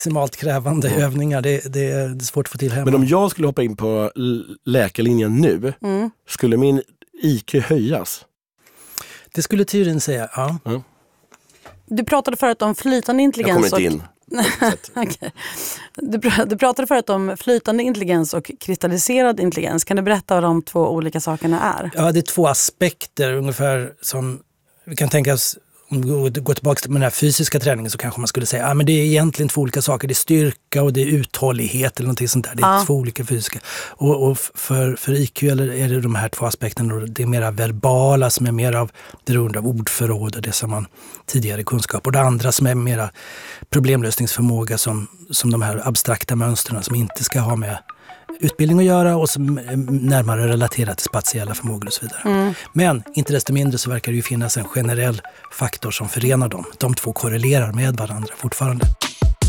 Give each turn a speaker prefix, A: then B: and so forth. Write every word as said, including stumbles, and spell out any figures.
A: maximalt krävande mm. övningar. Det, det är svårt att få till hemma.
B: Men om jag skulle hoppa in på läkarlinjen nu, mm. skulle min I Q höjas?
A: Det skulle teorin säga, ja. Mm.
C: Du pratade förut om flytande intelligens.
B: Jag kommer inte in.
C: Okay. du, pr- du pratade förut om flytande intelligens och kristalliserad intelligens. Kan du berätta vad de två olika sakerna är?
A: Ja, det är två aspekter ungefär som vi kan tänka oss. Om vi går tillbaka till den här fysiska träningen så kanske man skulle säga att ah, men det är egentligen två olika saker. Det är styrka och det är uthållighet eller någonting sånt där. Det är ja. två olika fysiska. Och, och för, för I Q eller är det de här två aspekterna. Det är mera verbala som är mer av beroende av ordförråd och det som man tidigare kunskap. Och det andra som är mera problemlösningsförmåga som, som de här abstrakta mönstren som inte ska ha med utbildning att göra och som är närmare relaterat till spatiella förmågor och så vidare. Mm. Men inte desto mindre så verkar det ju finnas en generell faktor som förenar dem. De två korrelerar med varandra fortfarande.